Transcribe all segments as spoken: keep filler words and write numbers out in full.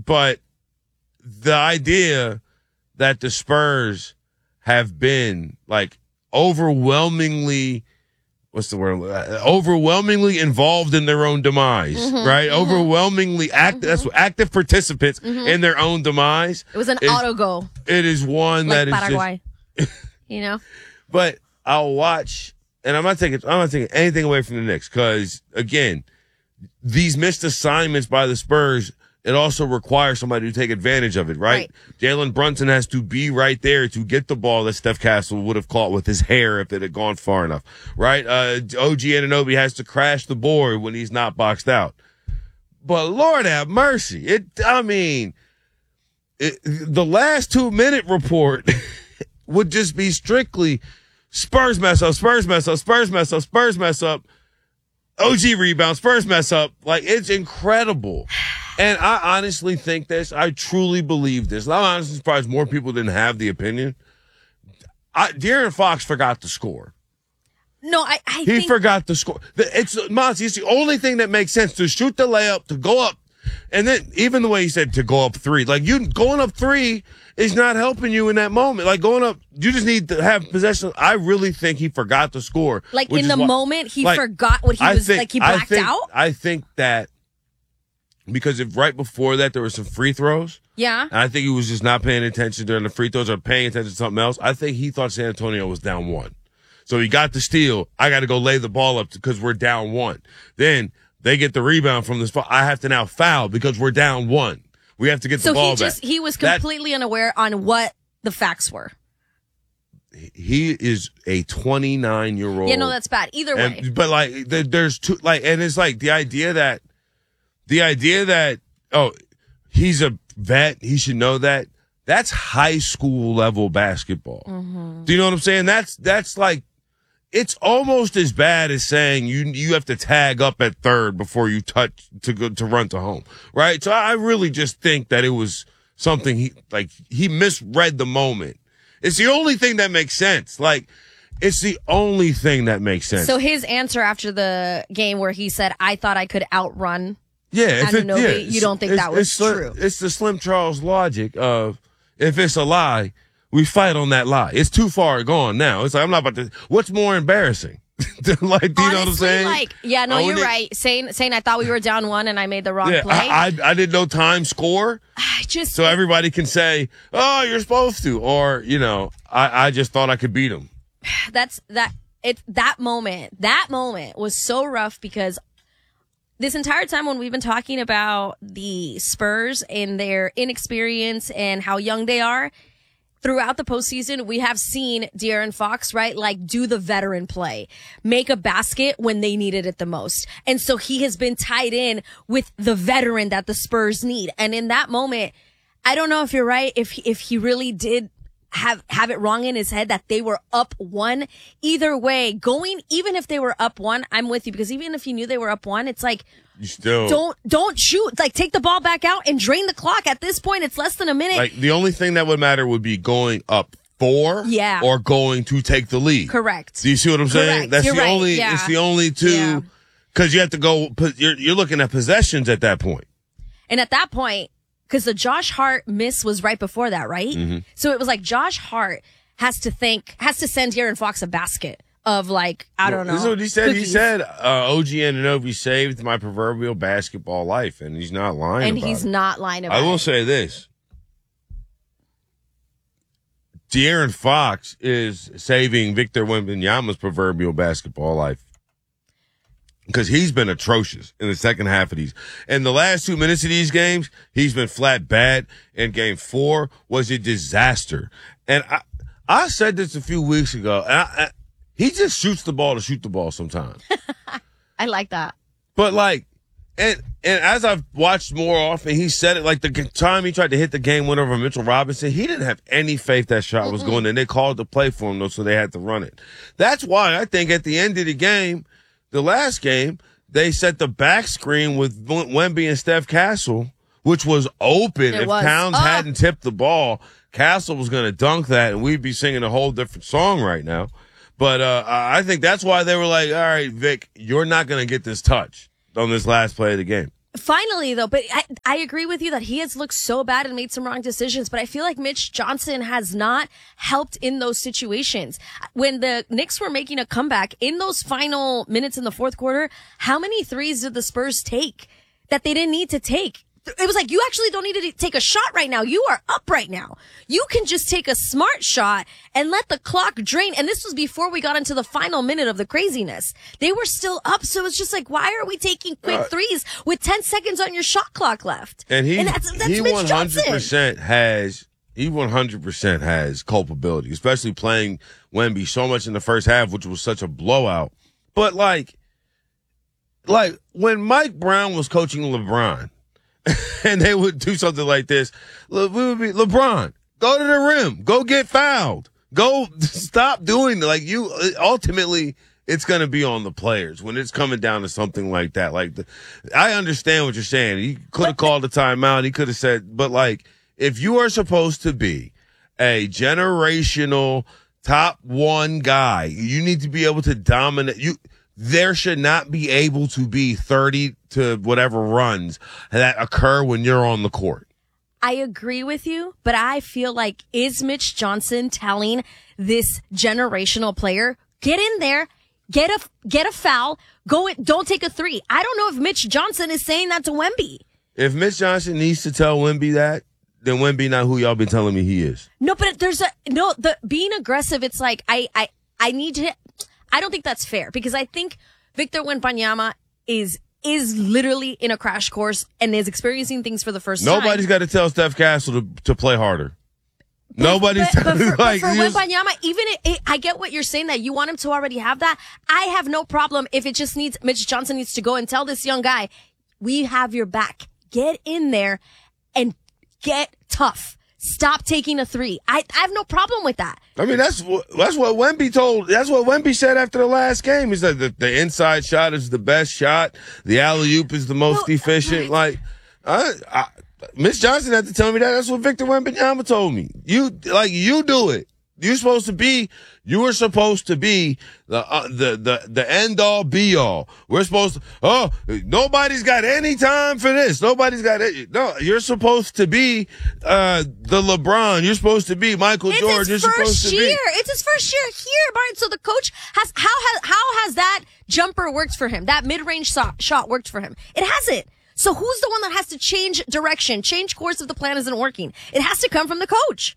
But the idea that the Spurs have been like overwhelmingly, what's the word? Uh, overwhelmingly involved in their own demise, mm-hmm, right? Mm-hmm. Overwhelmingly active. Mm-hmm. That's what, active participants mm-hmm. in their own demise. It was an is, auto goal. It is one like that is Paraguay. just, you know. But I'll watch, and I'm not taking I'm not taking anything away from the Knicks because again, these missed assignments by the Spurs. It also requires somebody to take advantage of it, right? right. Jalen Brunson has to be right there to get the ball that Steph Castle would have caught with his hair if it had gone far enough, right? Uh, O G Anunoby has to crash the board when he's not boxed out. But Lord have mercy. It, I mean, it, the last two minute report would just be strictly Spurs mess up, Spurs mess up, Spurs mess up, Spurs mess up, O G rebound, Spurs mess up. Like, it's incredible. And I honestly think this. I truly believe this. I'm honestly surprised more people didn't have the opinion. I, De'Aaron Fox forgot to score. No, I, I he think... forgot to score. It's Monty. It's the only thing that makes sense to shoot the layup, to go up, and then even the way he said to go up three. Like you going up three is not helping you in that moment. Like going up, you just need to have possession. I really think he forgot to score. Like in the why, moment, he like, forgot what he I was think, like. He blacked I think, out. I think that. Because if right before that there were some free throws, yeah, and I think he was just not paying attention during the free throws or paying attention to something else. I think he thought San Antonio was down one, so he got the steal. I got to go lay the ball up because we're down one. Then they get the rebound from this. I have to now foul because we're down one. We have to get so the ball he just, back. He was completely that, unaware on what the facts were. He is a twenty-nine year old. Yeah, no, that's bad. Either way, and, but like, there, there's two. Like, and it's like the idea that. The idea that, oh, he's a vet, he should know that, that's high school level basketball. Mm-hmm. Do you know what I'm saying? That's, that's like, it's almost as bad as saying you, you have to tag up at third before you touch to go, to run to home. Right? So I really just think that it was something he, like, he misread the moment. It's the only thing that makes sense. Like, it's the only thing that makes sense. So his answer after the game where he said, I thought I could outrun Yeah, if it, yeah, you don't think that was it's, true? It's the Slim Charles logic of if it's a lie, we fight on that lie. It's too far gone now. It's like I'm not about to. What's more embarrassing? like, do you Honestly, know what I'm saying? Like, yeah, no, I you're need, right. Saying, saying I thought we were down one and I made the wrong yeah, play. I, I, I didn't know time score. I just so everybody can say, "Oh, you're supposed to," or you know, I, I just thought I could beat him. That's that. It that moment. That moment was so rough because. This entire time when we've been talking about the Spurs and their inexperience and how young they are, throughout the postseason, we have seen De'Aaron Fox, right, like do the veteran play, make a basket when they needed it the most. And so he has been tied in with the veteran that the Spurs need. And in that moment, I don't know if you're right, if if he really did have have it wrong in his head that they were up one. Either way, going, even if they were up one, I'm with you, because even if you knew they were up one, it's like, you still don't don't shoot. Like, take the ball back out and drain the clock. At this point, it's less than a minute. Like, the only thing that would matter would be going up four, yeah, or going to take the lead. Correct. Do you see what I'm Correct. saying? That's You're the right. only. Yeah. It's the only two, because yeah. you have to go. You're you're looking at possessions at that point. And at that point, because the Josh Hart miss was right before that, right? Mm-hmm. So it was like Josh Hart has to think, has to send De'Aaron Fox a basket of like, I don't know. This is what he said. Cookies. He said, uh, O G Anunoby saved my proverbial basketball life, and he's not lying and about he's it. not lying about I will it. say this. De'Aaron Fox is saving Victor Wembanyama's proverbial basketball life. Because he's been atrocious in the second half of these. In the last two minutes of these games, he's been flat bad. And game four was a disaster. And I, I said this a few weeks ago. And I, I, he just shoots the ball to shoot the ball sometimes. I like that. But like, and and as I've watched more often, he said it, like the time he tried to hit the game winner over Mitchell Robinson, he didn't have any faith that shot Mm-mm. was going in. They called the play for him, though, so they had to run it. That's why I think at the end of the game, the last game, they set the back screen with Wemby and Steph Castle, which was open. It if was. Towns Oh. hadn't tipped the ball, Castle was going to dunk that, and we'd be singing a whole different song right now. But uh, I think that's why they were like, all right, Vic, you're not going to get this touch on this last play of the game. Finally, though, but I, I agree with you that he has looked so bad and made some wrong decisions, but I feel like Mitch Johnson has not helped in those situations. When the Knicks were making a comeback in those final minutes in the fourth quarter, how many threes did the Spurs take that they didn't need to take? It was like, you actually don't need to take a shot right now. You are up right now. You can just take a smart shot and let the clock drain. And this was before we got into the final minute of the craziness. They were still up. So it's just like, why are we taking quick uh, threes with ten seconds on your shot clock left? And he, and that's, that's he Mitch one hundred percent Johnson. has, he one hundred percent has culpability, especially playing Wemby so much in the first half, which was such a blowout. But like, like when Mike Brown was coaching LeBron, and they would do something like this, we would be, LeBron, go to the rim, go get fouled, go stop doing like you. Ultimately, it's going to be on the players when it's coming down to something like that. Like the, I understand what you're saying. He could have called a timeout. He could have said, but like if you are supposed to be a generational top one guy, you need to be able to dominate. You there should not be able to be thirty to whatever runs that occur when you're on the court. I agree with you, but I feel like, is Mitch Johnson telling this generational player, get in there, get a, get a foul, go in, don't take a three. I don't know if Mitch Johnson is saying that to Wemby. If Mitch Johnson needs to tell Wemby that, then Wemby not who y'all been telling me he is. No, but there's a, no, the being aggressive, it's like, I, I, I need to, I don't think that's fair because I think Victor Wembanyama is is literally in a crash course and is experiencing things for the first Nobody's time. Nobody's got to tell Steph Castle to, to play harder. But, Nobody's but, but for, like, but for Wembanyama, even it, it, I get what you're saying that you want him to already have that. I have no problem if it just needs Mitch Johnson needs to go and tell this young guy, we have your back. Get in there and get tough. Stop taking a three. I, I have no problem with that. I mean, that's what, that's what Wemby told, that's what Wemby said after the last game. He said that the inside shot is the best shot. The alley-oop is the most well, efficient. Like, I, I, Mitch Johnson had to tell me that. That's what Victor Wembanyama told me. You, like, you do it. You're supposed to be, you were supposed to be the, uh, the, the, the end all be all. We're supposed to, oh, nobody's got any time for this. Nobody's got it. No, you're supposed to be, uh, the LeBron. You're supposed to be Michael it's Jordan. You're his first supposed to year. be. It's his first year here, Brian. So the coach has, how has, how has that jumper worked for him? That mid-range shot, shot worked for him. It hasn't. So who's the one that has to change direction, change course if the plan isn't working? It has to come from the coach.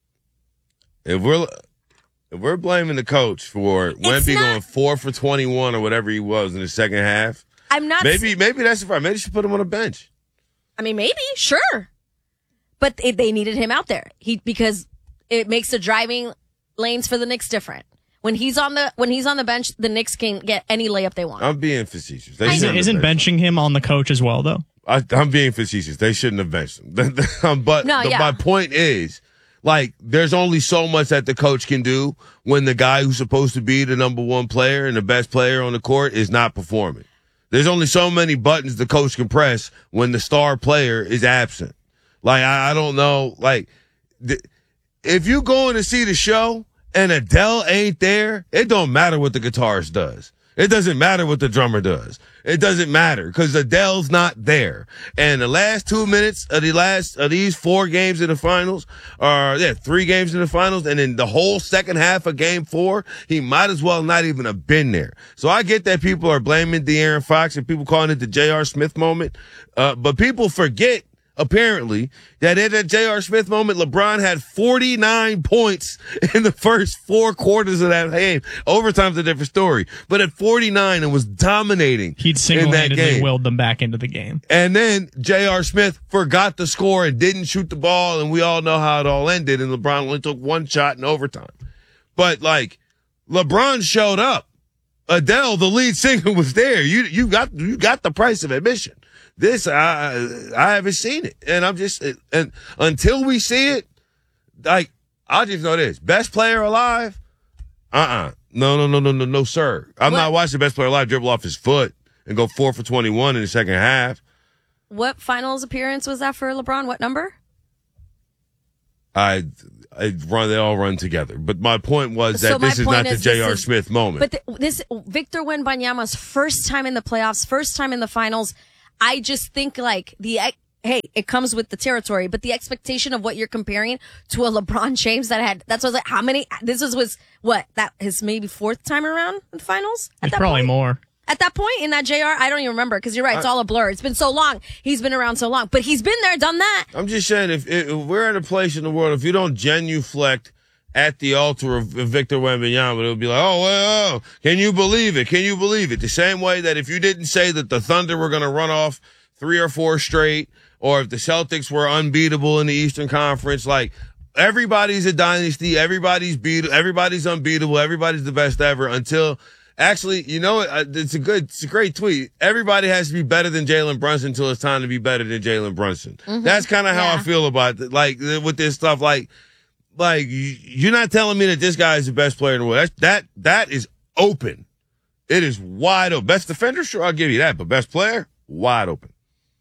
If we're if we're blaming the coach for Wemby going four for twenty-one or whatever he was in the second half, I'm not. Maybe maybe that's the problem. Maybe you should put him on a bench. I mean, maybe sure, but it, they needed him out there. He because it makes the driving lanes for the Knicks different. When he's on the when he's on the bench, the Knicks can get any layup they want. I'm being facetious. They isn't isn't benching him on the coach as well, though? I, I'm being facetious. They shouldn't have benched him. but no, the, yeah. my point is. Like, there's only so much that the coach can do when the guy who's supposed to be the number one player and the best player on the court is not performing. There's only so many buttons the coach can press when the star player is absent. Like, I, I don't know. Like, th- if you going to see the show and Adele ain't there, it don't matter what the guitarist does. It doesn't matter what the drummer does. It doesn't matter because Adele's not there. And the last two minutes of the last of these four games in the finals, or yeah, three games in the finals, and then the whole second half of game four, he might as well not even have been there. So I get that people are blaming De'Aaron Fox and people calling it the J R. Smith moment, uh, but people forget. Apparently, that in that J R. Smith moment, LeBron had forty-nine points in the first four quarters of that game. Overtime's a different story, but at forty-nine and was dominating. He'd single-handedly willed them back into the game. And then J R. Smith forgot to score and didn't shoot the ball, and we all know how it all ended, and LeBron only took one shot in overtime. But, like, LeBron showed up. Adele, the lead singer, was there. You you got you got the price of admission. This, I, I haven't seen it. And I'm just, and until we see it, like, I just know this. Best player alive? Uh-uh. No, no, no, no, no, no, sir. I'm what? not watching the best player alive dribble off his foot and go four for twenty-one in the second half. What finals appearance was that for LeBron? What number? I, I run, they all run together. But my point was that so this is not is the J R. Is, Smith moment. But the, this, Victor Wembanyama's first time in the playoffs, first time in the finals. I just think like the, hey, it comes with the territory, but the expectation of what you're comparing to a LeBron James that had, that's what I was like, how many, this was, was what, that his maybe fourth time around in the finals? At It's that probably point? more. At that point in that J R, I don't even remember because you're right. It's all a blur. It's been so long. He's been around so long, but he's been there, done that. I'm just saying, if, if we're at a place in the world, if you don't genuflect at the altar of Victor Wembanyama, it'll be like, oh, well, oh, can you believe it? Can you believe it? The same way that if you didn't say that the Thunder were going to run off three or four straight, or if the Celtics were unbeatable in the Eastern Conference, like everybody's a dynasty, everybody's beat, everybody's unbeatable, everybody's the best ever until. Actually, you know, it's a good, it's a great tweet. Everybody has to be better than Jalen Brunson until it's time to be better than Jalen Brunson. Mm-hmm. That's kind of how yeah. I feel about it. Like with this stuff. Like, like you're not telling me that this guy is the best player in the world. That's, that that is open. It is wide open. Best defender, sure, I'll give you that. But best player, wide open.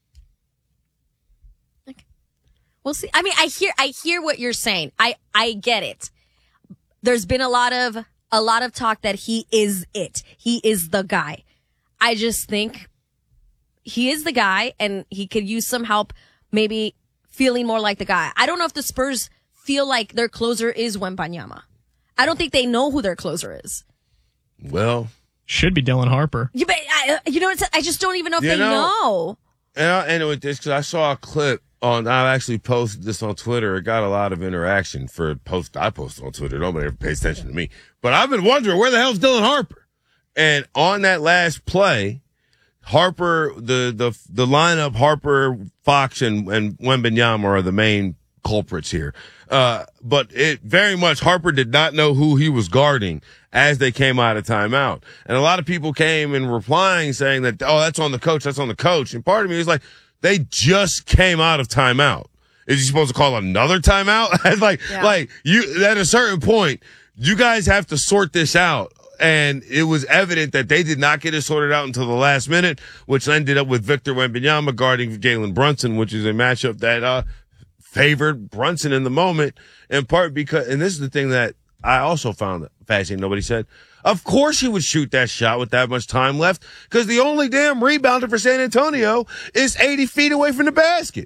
Okay. We'll see. I mean, I hear, I hear what you're saying. I, I get it. There's been a lot of. A lot of talk that he is it. He is the guy. I just think he is the guy and he could use some help maybe feeling more like the guy. I don't know if the Spurs feel like their closer is Wembanyama. I don't think they know who their closer is. Well. Should be Dylan Harper. You, but I, you know, it's, I just don't even know if you they know, know. And I'll end it with this because I saw a clip on, I actually posted this on Twitter. It got a lot of interaction for a post I posted on Twitter. Nobody ever pays attention to me. But I've been wondering, where the hell's Dylan Harper? And on that last play, Harper, the, the, the lineup, Harper, Fox, and, and Wembanyama are the main culprits here. Uh, but it very much, Harper did not know who he was guarding as they came out of timeout. And a lot of people came in replying saying that, oh, that's on the coach, that's on the coach. And part of me was like, they just came out of timeout. Is he supposed to call another timeout? like, yeah. like you, at a certain point, you guys have to sort this out. And it was evident that they did not get it sorted out until the last minute, which ended up with Victor Wembanyama guarding Jalen Brunson, which is a matchup that, uh, favored Brunson in the moment, in part because, and this is the thing that I also found fascinating. Nobody said, of course he would shoot that shot with that much time left, because the only damn rebounder for San Antonio is eighty feet away from the basket.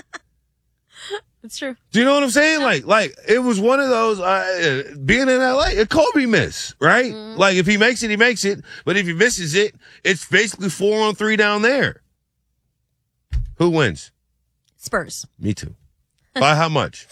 That's true. Do you know what I'm saying? Yeah. Like, like it was one of those, uh, being in L A, a Kobe miss, right? Mm. Like if he makes it, he makes it. But if he misses it, it's basically four on three down there. Who wins? Spurs. Me too. By how much?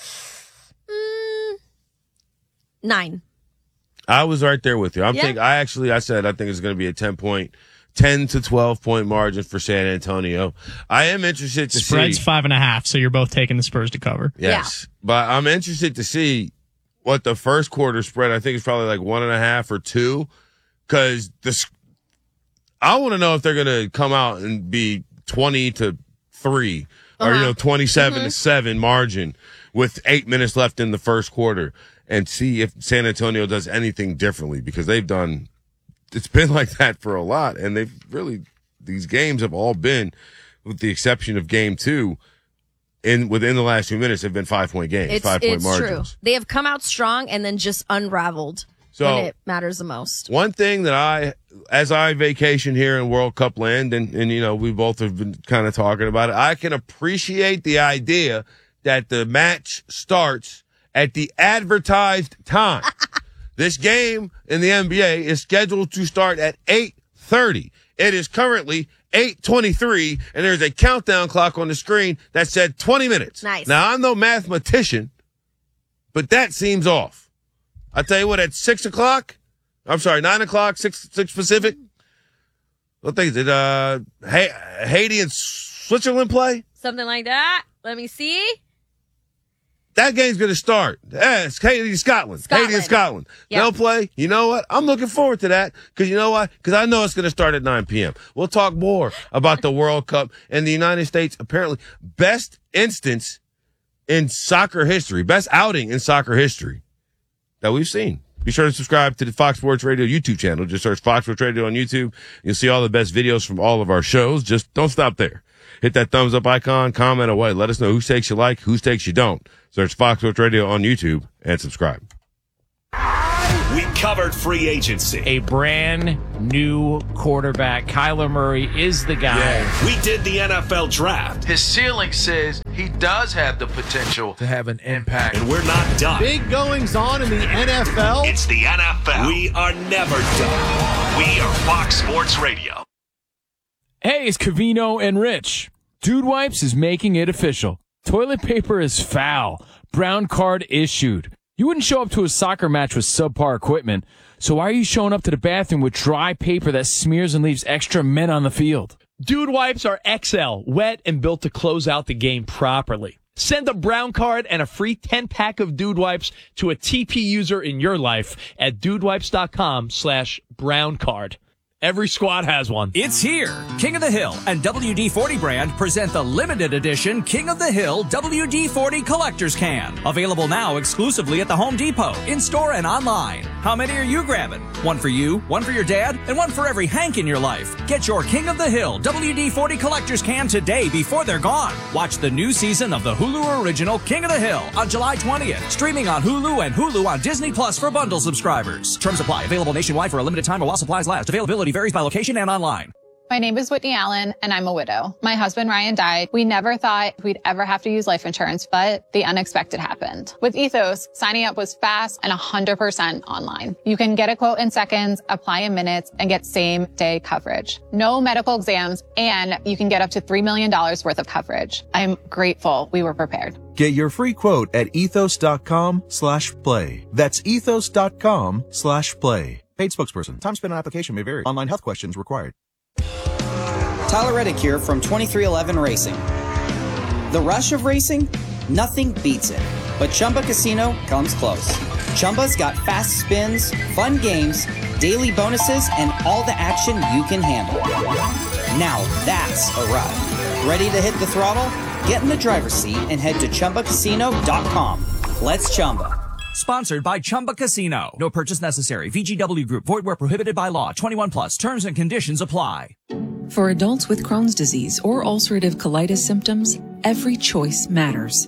Mm, nine. I was right there with you. I'm yeah. think I actually I said I think it's going to be a ten point, ten to twelve point margin for San Antonio. I am interested to Spread's see. Spread's five and a half, so you're both taking the Spurs to cover. Yes, yeah. But I'm interested to see what the first quarter spread. I think it's probably like one and a half or two, because this. I want to know if they're going to come out and be twenty to three. Uh-huh. Or, you know, twenty-seven mm-hmm. to seven margin with eight minutes left in the first quarter, and see if San Antonio does anything differently, because they've done, it's been like that for a lot. And they've really, these games have all been, with the exception of game two, in within the last few minutes have been five point games, it's, five point it's margins. True. They have come out strong and then just unraveled so, when it matters the most. One thing that I, as I vacation here in World Cup land, and, and, you know, we both have been kind of talking about it, I can appreciate the idea that the match starts at the advertised time. This game in the N B A is scheduled to start at eight thirty. It is currently eight twenty-three, and there's a countdown clock on the screen that said twenty minutes. Nice. Now, I'm no mathematician, but that seems off. I tell you what, at six o'clock, I'm sorry, nine o'clock, six, six Pacific. What thing is it? Uh, ha- Haiti and Switzerland play? Something like that. Let me see. That game's going to start. Yeah, it's Haiti and Scotland. Scotland. Haiti and Scotland. Yep. They'll play. You know what? I'm looking forward to that. Because you know what? Because I know it's going to start at nine p.m. We'll talk more about the World Cup and the United States, apparently, best instance in soccer history, best outing in soccer history that we've seen. Be sure to subscribe to the Fox Sports Radio YouTube channel. Just search Fox Sports Radio on YouTube. You'll see all the best videos from all of our shows. Just don't stop there. Hit that thumbs up icon, comment away. Let us know whose takes you like, whose takes you don't. Search Fox Sports Radio on YouTube and subscribe. We covered free agency. A brand new quarterback. Kyler Murray is the guy. Yeah. We did the N F L draft. His ceiling says he does have the potential to have an impact. And we're not done. Big goings on in the N F L. It's the N F L. We are never done. We are Fox Sports Radio. Hey, it's Covino and Rich. Dude Wipes is making it official. Toilet paper is foul. Brown card issued. You wouldn't show up to a soccer match with subpar equipment, so why are you showing up to the bathroom with dry paper that smears and leaves extra men on the field? Dude Wipes are X L, wet and built to close out the game properly. Send a brown card and a free ten-pack of Dude Wipes to a T P user in your life at dudewipes.com slash brown card. Every squad has one. It's here. King of the Hill and W D forty brand present the limited edition King of the Hill W D forty Collector's Can. Available now exclusively at the Home Depot, in-store and online. How many are you grabbing? One for you, one for your dad, and one for every Hank in your life. Get your King of the Hill W D forty Collector's Can today before they're gone. Watch the new season of the Hulu original King of the Hill on July twentieth. Streaming on Hulu and Hulu on Disney Plus for bundle subscribers. Terms apply. Available nationwide for a limited time or while supplies last. Availability varies by location and online. My name is Whitney Allen, and I'm a widow. My husband, Ryan, died. We never thought we'd ever have to use life insurance, but the unexpected happened. With Ethos, signing up was fast and one hundred percent online. You can get a quote in seconds, apply in minutes, and get same-day coverage. No medical exams, and you can get up to three million dollars worth of coverage. I'm grateful we were prepared. Get your free quote at ethos.com slash play. That's ethos.com slash play. Paid spokesperson. Time spent on application may vary. Online health questions required. Tyler Reddick here from twenty-three eleven Racing. The rush of racing? Nothing beats it. But Chumba Casino comes close. Chumba's got fast spins, fun games, daily bonuses, and all the action you can handle. Now that's a ride. Ready to hit the throttle? Get in the driver's seat and head to Chumba Casino dot com. Let's Chumba. Sponsored by Chumba Casino. No purchase necessary. V G W Group. Void where prohibited by law. twenty-one plus. Terms and conditions apply. For adults with Crohn's disease or ulcerative colitis symptoms, every choice matters.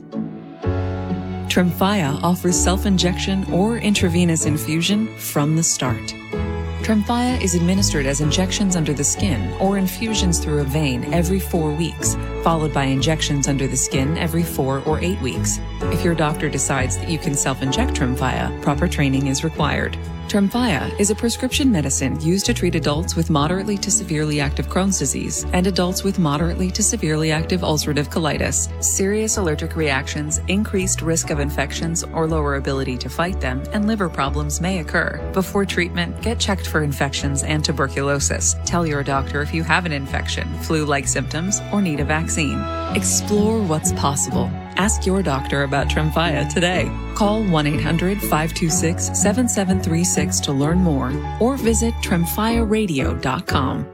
Tremfya offers self-injection or intravenous infusion from the start. Tremfya is administered as injections under the skin or infusions through a vein every four weeks, followed by injections under the skin every four or eight weeks. If your doctor decides that you can self-inject Tremfya, proper training is required. Tremfya is a prescription medicine used to treat adults with moderately to severely active Crohn's disease and adults with moderately to severely active ulcerative colitis. Serious allergic reactions, increased risk of infections or lower ability to fight them, and liver problems may occur. Before treatment, get checked for infections and tuberculosis. Tell your doctor if you have an infection, flu-like symptoms, or need a vaccine. Explore what's possible. Ask your doctor about Tremfya today. Call one eight hundred five two six seven seven three six to learn more or visit tremfya radio dot com.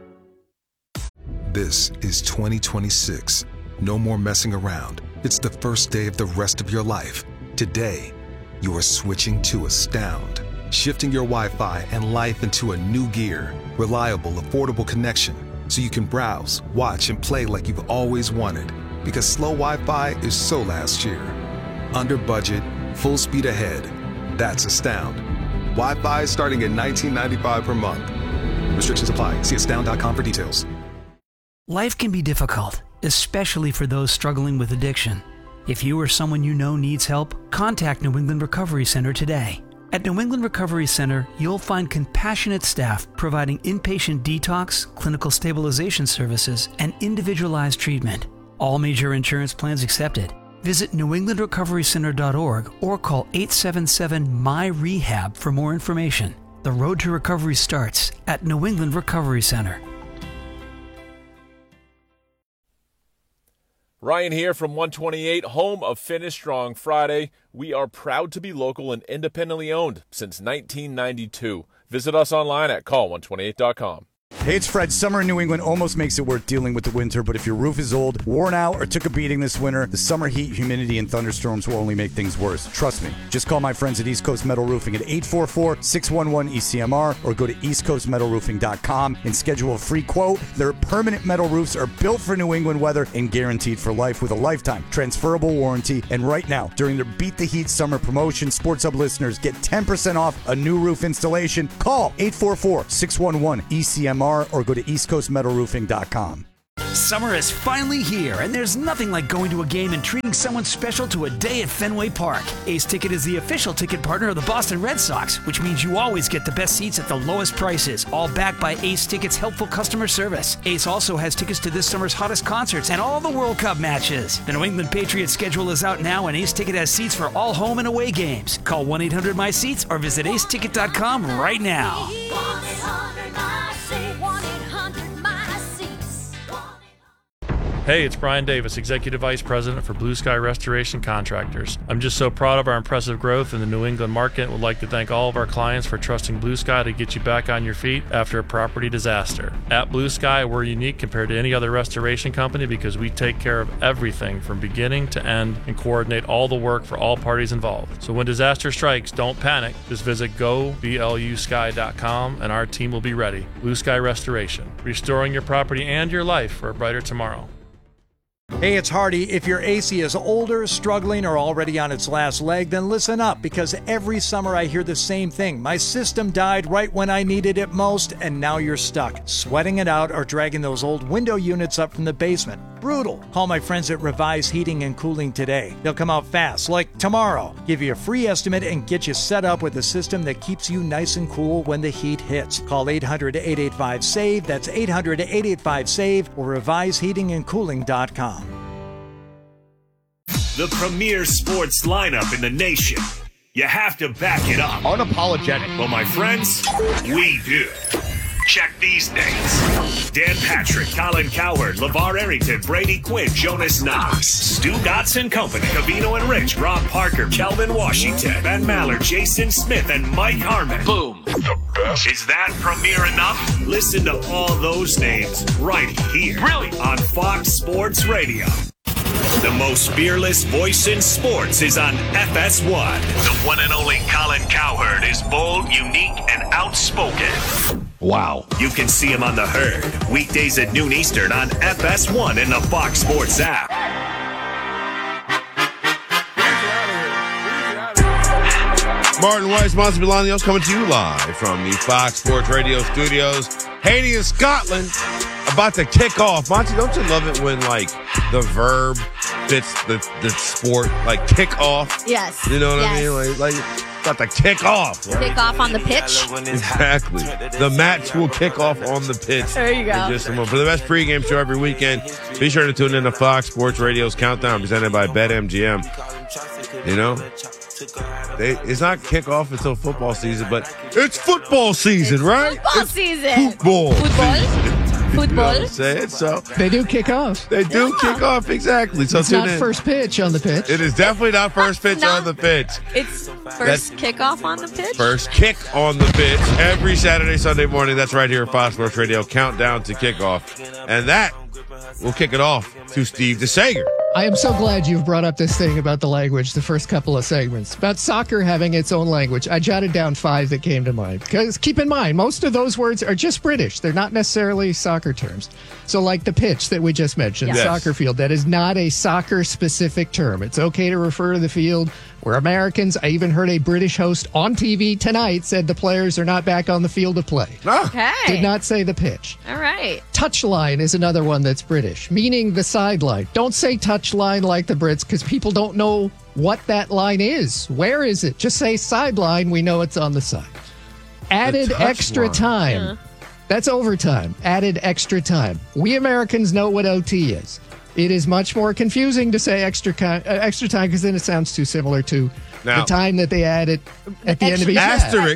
This is twenty twenty-six. No more messing around. It's the first day of the rest of your life. Today, you are switching to Astound, shifting your Wi-Fi and life into a new gear. Reliable, affordable connection so you can browse, watch, and play like you've always wanted. Because slow Wi-Fi is so last year. Under budget, full speed ahead. That's Astound. Wi-Fi starting at nineteen ninety-five per month. Restrictions apply. See astound dot com for details. Life can be difficult, especially for those struggling with addiction. If you or someone you know needs help, contact New England Recovery Center today. At New England Recovery Center, you'll find compassionate staff providing inpatient detox, clinical stabilization services, and individualized treatment. All major insurance plans accepted. Visit new england recovery center dot org or call eight seven seven M Y R E H A B for more information. The road to recovery starts at New England Recovery Center. Ryan here from one twenty-eight, home of Finish Strong Friday. We are proud to be local and independently owned since nineteen ninety-two. Visit us online at call one twenty-eight dot com. Hey, it's Fred. Summer in New England almost makes it worth dealing with the winter, but if your roof is old, worn out, or took a beating this winter, the summer heat, humidity, and thunderstorms will only make things worse. Trust me. Just call my friends at East Coast Metal Roofing at eight four four, six one one, E C M R or go to east coast metal roofing dot com and schedule a free quote. Their permanent metal roofs are built for New England weather and guaranteed for life with a lifetime transferable warranty. And right now, during their Beat the Heat summer promotion, Sports Hub listeners get ten percent off a new roof installation. Call eight four four, six one one, E C M R or go to east coast metal roofing dot com. Summer is finally here, and there's nothing like going to a game and treating someone special to a day at Fenway Park. Ace Ticket is the official ticket partner of the Boston Red Sox, which means you always get the best seats at the lowest prices, all backed by Ace Ticket's helpful customer service. Ace also has tickets to this summer's hottest concerts and all the World Cup matches. The New England Patriots schedule is out now, and Ace Ticket has seats for all home and away games. Call one eight hundred my seats or visit ace ticket dot com right now. Hey, it's Brian Davis, Executive Vice President for Blue Sky Restoration Contractors. I'm just so proud of our impressive growth in the New England market and would like to thank all of our clients for trusting Blue Sky to get you back on your feet after a property disaster. At Blue Sky, we're unique compared to any other restoration company because we take care of everything from beginning to end and coordinate all the work for all parties involved. So when disaster strikes, don't panic. Just visit go blu sky dot com and our team will be ready. Blue Sky Restoration, restoring your property and your life for a brighter tomorrow. Hey, it's Hardy. If your A C is older, struggling, or already on its last leg, then listen up, because every summer I hear the same thing. My system died right when I needed it most, and now you're stuck, sweating it out or dragging those old window units up from the basement. Brutal. Call my friends at Revise Heating and Cooling today. They'll come out fast, like tomorrow. Give you a free estimate and get you set up with a system that keeps you nice and cool when the heat hits. Call eight hundred, eight eight five, S A V E. That's eight hundred, eight eight five, S A V E or revise heating and cooling dot com. The premier sports lineup in the nation. You have to back it up. Unapologetic. Well, my friends, we do. Check these names. Dan Patrick, Colin Cowherd, LeVar Arrington, Brady Quinn, Jonas Knox, Stu Gotts Company, Covino and Rich, Rob Parker, Kelvin Washington, Ben Maller, Jason Smith, and Mike Harmon. Boom. The best. Is that premier enough? Listen to all those names right here. Really? On Fox Sports Radio. The most fearless voice in sports is on F S one. The one and only Colin Cowherd is bold, unique, and outspoken. Wow. You can see him on The Herd, weekdays at noon Eastern on F S one and the Fox Sports app. Martin Weiss, Monty Bolaños coming to you live from the Fox Sports Radio studios. Haiti and Scotland about to kick off. Monty, don't you love it when, like, the verb fits the, the sport? Like, kick off? Yes. You know what yes. I mean? Like, like about to kick off. Right? Kick off on the pitch. Exactly. The match will kick off on the pitch. There you go. In just a moment. For the best pregame show every weekend, be sure to tune in to Fox Sports Radio's Countdown presented by BetMGM. You know? They, it's not kickoff until football season, but it's football season, it's right? Football it's season. Football. Football. Season. Football. You know what I'm saying? So they do kick off. They do yeah. kick off, exactly. So it's tune not in. First pitch on the pitch. It is definitely not first pitch not, on the pitch. It's first That's, kickoff on the pitch? First kick on the pitch every Saturday, Sunday morning. That's right here at Fox Sports Radio. Countdown to kickoff. And that will kick it off to Steve DeSager. I am so glad you've brought up this thing about the language, the first couple of segments. About soccer having its own language. I jotted down five that came to mind. Because keep in mind, most of those words are just British. They're not necessarily soccer terms. So like the pitch that we just mentioned, yes. soccer field, that is not a soccer-specific term. It's okay to refer to the field. We're Americans. I even heard a British host on T V tonight said the players are not back on the field to play. Okay. Did not say the pitch. All right. Touchline is another one that's British, meaning the sideline. Don't say touchline like the Brits because people don't know what that line is. Where is it? Just say sideline. We know it's on the side. Added extra line. time. Yeah. That's overtime. Added extra time. We Americans know what O T is. It is much more confusing to say extra uh, extra time because then it sounds too similar to now, the time that they added at the extra, end of each asterisk. half.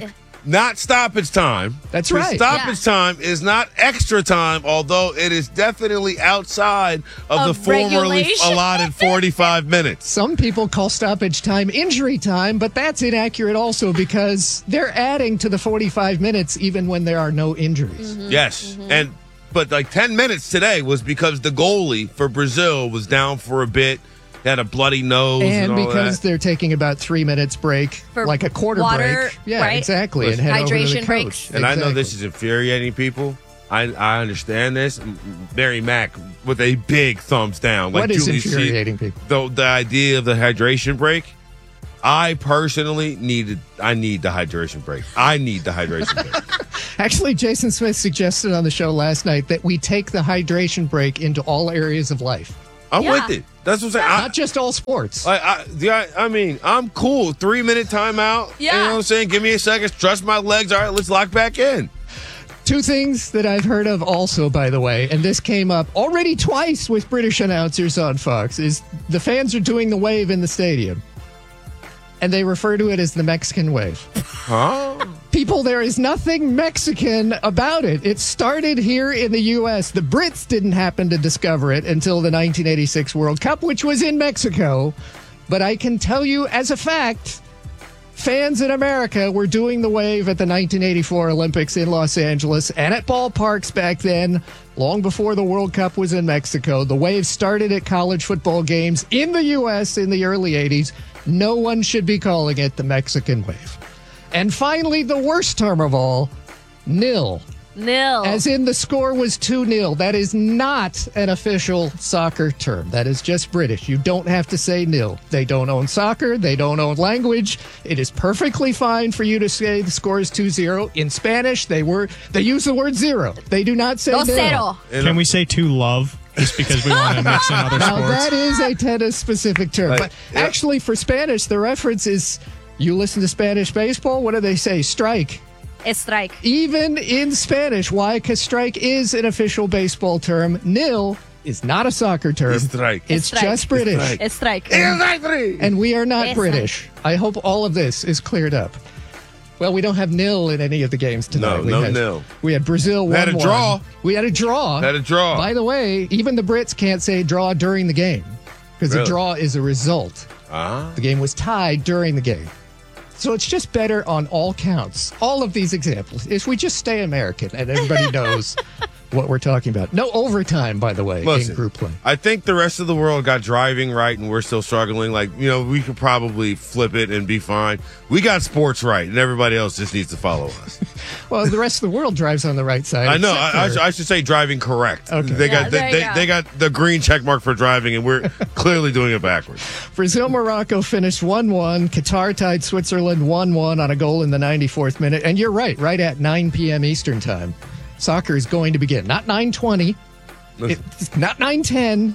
not stoppage time. That's 'Cause right. Stoppage time is not extra time, although it is definitely outside of, Of the formerly regulation. allotted forty-five minutes. Some people call stoppage time injury time, but that's inaccurate also because they're adding to the forty-five minutes even when there are no injuries. Yes, and but like ten minutes today was because the goalie for Brazil was down for a bit, had a bloody nose, and, And all because that. they're taking about three minutes break, For like a quarter water, break. Yeah, right? exactly. And Listen. head over to the Hydration coach. breaks. And I know Exactly. this is infuriating people. I I understand this. Mary Mack with a big thumbs down. Like What is Julie C- infuriating people? The the idea of the hydration break. I personally needed. I need the hydration break. I need the hydration break. Actually, Jason Smith suggested on the show last night that we take the hydration break into all areas of life. I'm with it. That's what I'm saying. I- Not just all sports. I, I, yeah, I mean, I'm cool. Three minute timeout. Yeah. You know what I'm saying? Give me a second. Trust my legs. All right, let's lock back in. Two things that I've heard of also, by the way, and this came up already twice with British announcers on Fox, is the fans are doing the wave in the stadium. And they refer to it as the Mexican wave. Huh? People, there is nothing Mexican about it. It started here in the U S. The Brits didn't happen to discover it until the nineteen eighty-six World Cup, which was in Mexico. But I can tell you as a fact, fans in America were doing the wave at the nineteen eighty-four Olympics in Los Angeles and at ballparks back then, long before the World Cup was in Mexico. The wave started at college football games in the U S in the early eighties. No one should be calling it the Mexican wave. And finally, the worst term of all, nil. Nil. As in the score was two nil. That is not an official soccer term. That is just British. You don't have to say nil. They don't own soccer. They don't own language. It is perfectly fine for you to say the score is two zero. In Spanish, they were they use the word zero. They do not say Dos nil. cero. Can we say two love? Just because we want to mix in other Now, sports. that is a tennis-specific term. Like, but actually, for Spanish, the reference is, you listen to Spanish baseball, what do they say? Strike. It's strike. Even in Spanish. Why? Because strike is an official baseball term. Nil is not a soccer term. It's strike. It's Strike. just British. Strike. It's strike. And we are not It's British. I hope all of this is cleared up. Well, we don't have nil in any of the games tonight. No, we no had, nil. We had Brazil We had a one one. draw. We had a draw. Had a draw. By the way, even the Brits can't say draw during the game because Really? the draw is a result. Ah. The game was tied during the game. So it's just better on all counts. All of these examples. If we just stay American and everybody knows what we're talking about. No overtime, by the way, Listen, in group play. I think the rest of the world got driving right, and we're still struggling. Like, you know, we could probably flip it and be fine. We got sports right, and everybody else just needs to follow us. Well, the rest of the world drives on the right side. I know. except I, I, for- should, I should say driving correct. Okay. They Yeah, got there they, you they, go. they got the green check mark for driving, and we're clearly doing it backwards. Brazil Morocco finished one one. Qatar tied Switzerland one one on a goal in the ninety-fourth minute. And you're right, right at nine p.m. Eastern time. Soccer is going to begin. Not nine twenty, it's not nine ten,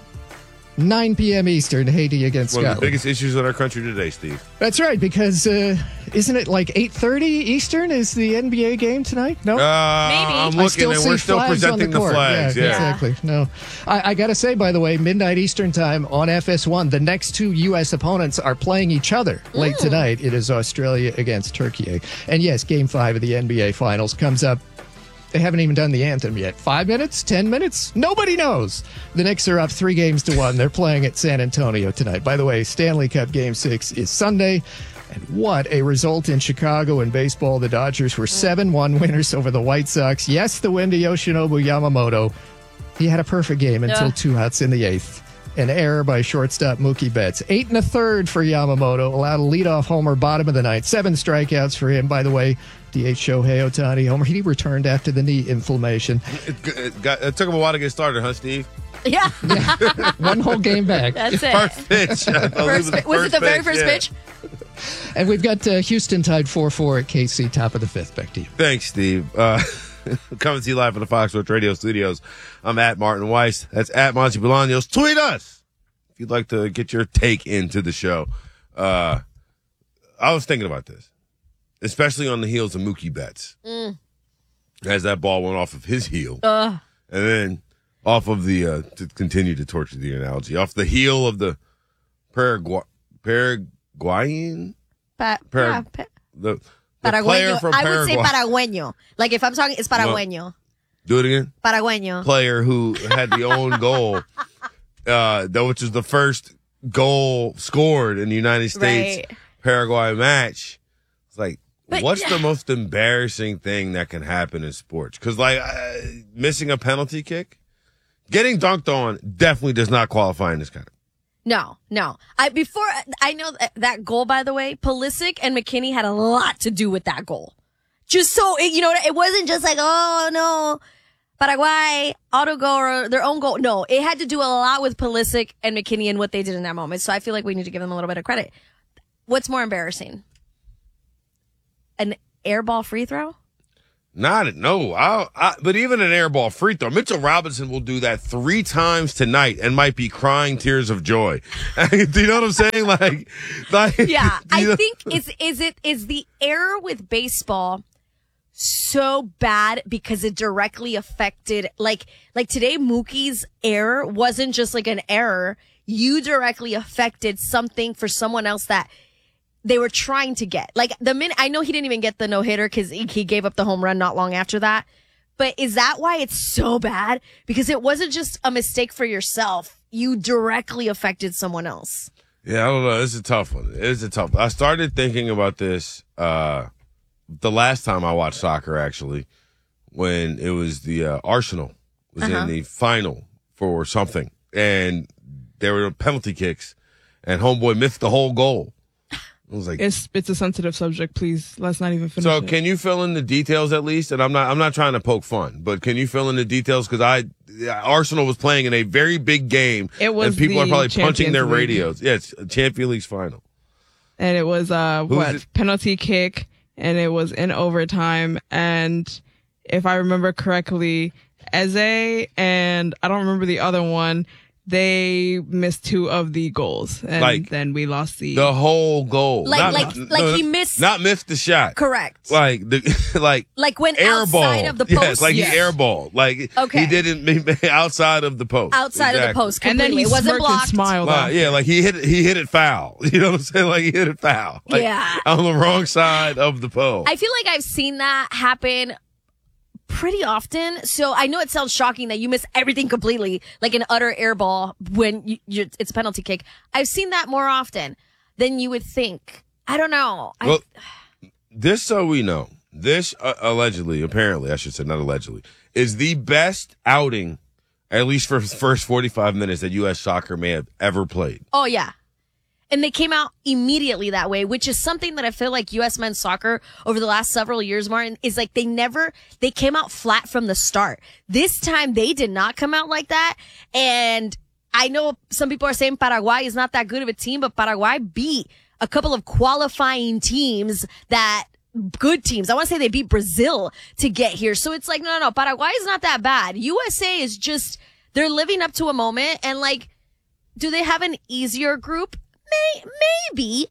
nine p.m. Eastern, Haiti against One of the Scotland. biggest issues in our country today, Steve. That's right, because uh, isn't it like eight thirty Eastern is the N B A game tonight? No? Uh, I'm I looking, still and see we're still flags on presenting the, court. flags. Yeah, exactly. No, I, I got to say, by the way, midnight Eastern time on F S one, the next two U S opponents are playing each other late tonight. It is Australia against Turkey. And yes, game five of the N B A Finals comes up. They haven't even done the anthem yet. Five minutes? Ten minutes? Nobody knows. The Knicks are up three games to one. They're playing at San Antonio tonight. By the way, Stanley Cup Game six is Sunday. And what a result in Chicago in baseball. The Dodgers were seven one winners over the White Sox. Yes, the win to Yoshinobu Yamamoto. He had a perfect game until Yeah. two outs in the eighth. An error by shortstop Mookie Betts. Eight and a third for Yamamoto. Allowed a leadoff homer bottom of the ninth. Seven strikeouts for him. By the way, D H Shohei Ohtani homer. He returned after the knee inflammation. It, it, got, it took him a while to get started, huh, Steve? Yeah. One whole game back. That's it. First pitch. I believe First, the pi- was it the very first yeah. pitch? And we've got uh, Houston tied four four at K C, top of the fifth. Back to you. Thanks, Steve. Uh, coming to you live from the Fox Sports Radio studios. I'm at Martin Weiss. That's at Monty Bolaños. Tweet us if you'd like to get your take into the show. Uh, I was thinking about this, especially on the heels of Mookie Betts. Mm. As that ball went off of his heel. Ugh. And then off of the, uh, to continue to torture the analogy, off the heel of the Paragu- Paraguayan? Pa- Par- yeah, pa- the The player Paragueño. from I would say Paraguay. paragueño. Like if I'm talking, it's paragueño. Do it again. Paragueño. Player who had the own goal, uh, though, which was the first goal scored in the United States Right. Paraguay match. It's like, But- what's the most embarrassing thing that can happen in sports? Because like uh, missing a penalty kick, getting dunked on definitely does not qualify in this kind of. No, no. I before I know that, that goal. By the way, Pulisic and McKinney had a lot to do with that goal. Just so it, you know, it wasn't just like, oh no, Paraguay auto goal or their own goal. No, it had to do a lot with Pulisic and McKinney and what they did in that moment. So I feel like we need to give them a little bit of credit. What's more embarrassing? An airball free throw? Not no, I, I, but even an airball free throw, Mitchell Robinson will do that three times tonight and might be crying tears of joy. Do you know what I'm saying? Like, like Yeah, do you I know- think is is it is the error with baseball so bad because it directly affected like like today Mookie's error wasn't just like an error. You directly affected something for someone else that they were trying to get. Like the minute I know he didn't even get the no hitter because he, he gave up the home run not long after that. But is that why it's so bad? Because it wasn't just a mistake for yourself. You directly affected someone else. Yeah, I don't know. It's a tough one. It's a tough one. I started thinking about this uh, the last time I watched soccer, actually, when it was the uh, Arsenal was Uh-huh. in the final for something. And there were penalty kicks, and homeboy missed the whole goal. I was like, It's it's a sensitive subject. Please, let's not even finish. so it. can you fill in the details at least? And I'm not I'm not trying to poke fun, but can you fill in the details? Because I Arsenal was playing in a very big game, It was and people are the probably punching Champions their League. radios. Yeah, it's Champions League's final. and it was uh Who's what it? penalty kick, and it was in overtime. And if I remember correctly, Eze and I don't remember the other one. They missed two of the goals, and Like, then we lost the The whole goal, Like- Not- like- no, like no, he missed- not missed the shot. Correct. Like the like Like when airball outside of the post. Yes, like Yes. he airballed. Like Okay. he didn't outside of the post. Outside of the Exactly. post completely. It wasn't blocked. Like, yeah, like he hit it, he hit it foul. You know what I'm saying? Like he hit it foul. Like, Yeah. on the wrong side of the post. I feel like I've seen that happen pretty often. So I know it sounds shocking that you miss everything completely, like an utter airball when you, you, it's a penalty kick. I've seen that more often than you would think. I don't know. I, Well, this so we know, this uh, allegedly, apparently, I should say, not allegedly, is the best outing, at least for the first forty-five minutes, that U S soccer may have ever played. oh yeah. And they came out immediately that way, which is something that I feel like U S men's soccer over the last several years, Martin, is like they never, they came out flat from the start. This time they did not come out like that. And I know some people are saying Paraguay is not that good of a team, but Paraguay beat a couple of qualifying teams that good teams. I want to say they beat Brazil to get here. So it's like, no, no, no, Paraguay is not that bad. U S A is just, they're living up to a moment. And like, do they have an easier group? May, maybe,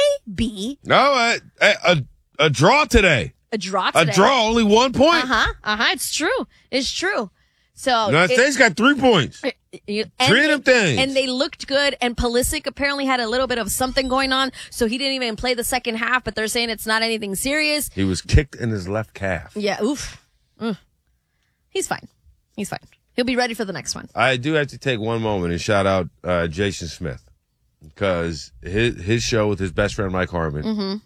maybe No, a, a, a, a draw today. a draw A today. draw, only one point. Uh huh. Uh huh. It's true. It's true. So United it- States got three points. you- Three of them things. And they looked good. And Pulisic apparently had a little bit of something going on, so he didn't even play the second half. But they're saying it's not anything serious. He was kicked in his left calf. Yeah. Oof. Mm. He's fine. He's fine. He'll be ready for the next one. I do have to take one moment and shout out uh, Jason Smith, because his his show with his best friend Mike Harmon, Mm-hmm.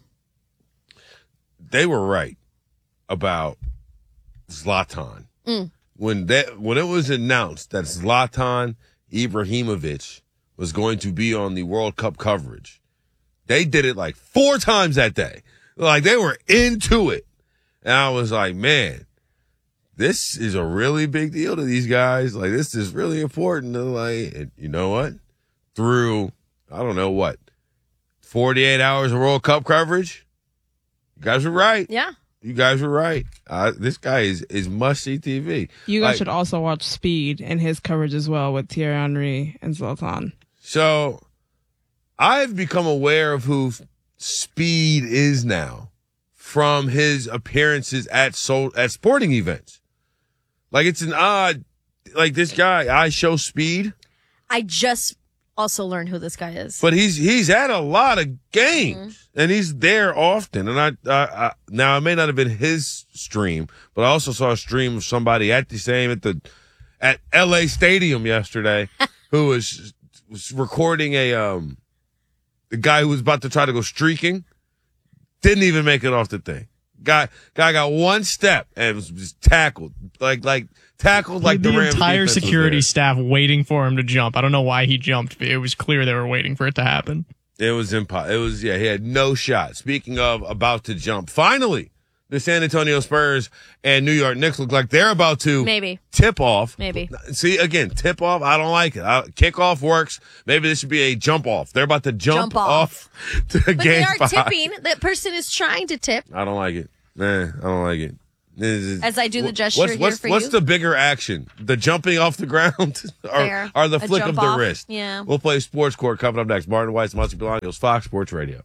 they were right about Zlatan. Mm. When that when it was announced that Zlatan Ibrahimovic was going to be on the World Cup coverage, they did it like four times that day. Like they were into it. And I was like, man, this is a really big deal to these guys. Like, this is really important. And like, and you know what? Through, I don't know what, forty-eight hours of World Cup coverage, you guys were right. Yeah. You guys were right. Uh, this guy is, is must-see T V. You guys Like, should also watch Speed and his coverage as well with Thierry Henry and Zlatan. So, I've become aware of who Speed is now from his appearances at so at sporting events. Like, it's an odd, like this guy, I show Speed. I just also learn who this guy is. But he's he's had a lot of games, Mm-hmm. and he's there often. And I, I, I now it may not have been his stream, but I also saw a stream of somebody at the same at the at L A Stadium yesterday who was was recording a um the guy who was about to try to go streaking, didn't even make it off the thing. Guy guy got one step and was just tackled like like tackled like the, the Rams entire defense was security there. staff waiting for him to jump. I don't know why he jumped, but it was clear they were waiting for it to happen. It was impo- It was yeah. He had no shot. Speaking of about to jump, finally, the San Antonio Spurs and New York Knicks look like they're about to Maybe. tip off. Maybe. See again, tip off. I don't like it. I, kickoff works. Maybe this should be a jump off. They're about to jump, Jump off. off to But game they are five. tipping. That person is trying to tip. I don't like it. Nah, I don't like it. This is- As I do the gesture what's, here what's, for what's you. the bigger action? The jumping off the ground or, Fair. or the A flick of jump the off. wrist? Yeah. We'll play Sports Court coming up next. Martin Weiss, Monty Bolaños, Fox Sports Radio.